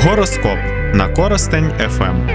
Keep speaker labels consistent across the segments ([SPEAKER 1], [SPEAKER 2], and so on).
[SPEAKER 1] Гороскоп на Коростень ФМ.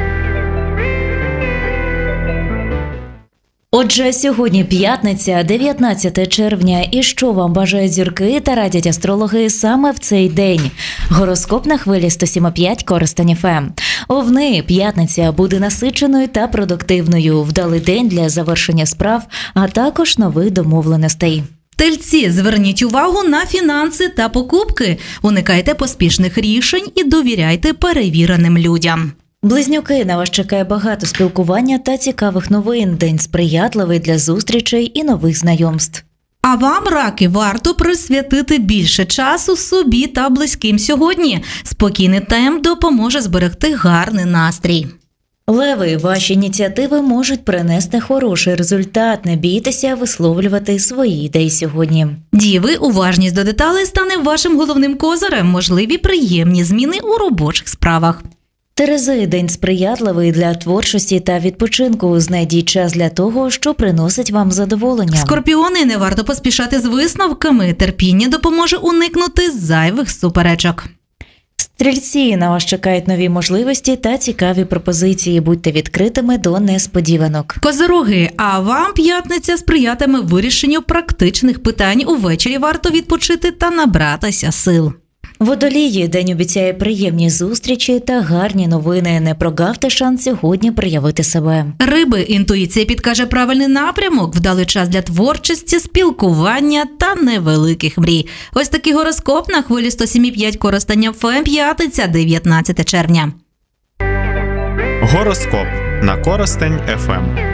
[SPEAKER 2] Отже, сьогодні п'ятниця, 19 червня, і що вам бажають зірки та радять астрологи саме в цей день? Гороскоп на хвилі 107,5 Коростень ФМ. Овни, п'ятниця буде насиченою та продуктивною, вдалий день для завершення справ, а також нових домовленостей.
[SPEAKER 3] Тельці, зверніть увагу на фінанси та покупки, уникайте поспішних рішень і довіряйте перевіреним людям.
[SPEAKER 2] Близнюки, на вас чекає багато спілкування та цікавих новин. День сприятливий для зустрічей і нових знайомств.
[SPEAKER 3] А вам, раки, варто присвятити більше часу собі та близьким сьогодні. Спокійний темп допоможе зберегти гарний настрій.
[SPEAKER 2] Леви, ваші ініціативи можуть принести хороший результат. Не бійтеся висловлювати свої ідеї сьогодні.
[SPEAKER 3] Діви, уважність до деталей стане вашим головним козирем. Можливі приємні зміни у робочих справах.
[SPEAKER 2] Терези, день сприятливий для творчості та відпочинку. Знайдіть час для того, що приносить вам задоволення.
[SPEAKER 3] Скорпіони, не варто поспішати з висновками. Терпіння допоможе уникнути зайвих суперечок.
[SPEAKER 2] Стрільці, на вас чекають нові можливості та цікаві пропозиції. Будьте відкритими до несподіванок.
[SPEAKER 3] Козироги, а вам п'ятниця сприятиме вирішенню практичних питань. Увечері варто відпочити та набратися сил.
[SPEAKER 2] Водолії, день обіцяє приємні зустрічі та гарні новини. Не прогавте шанс сьогодні проявити себе.
[SPEAKER 3] Риби, інтуїція підкаже правильний напрямок, вдалий час для творчості, спілкування та невеликих мрій. Ось такий гороскоп на хвилі 107,5 Коростень ФМ, п'ятниця, 19 червня.
[SPEAKER 1] Гороскоп на Коростень ФМ.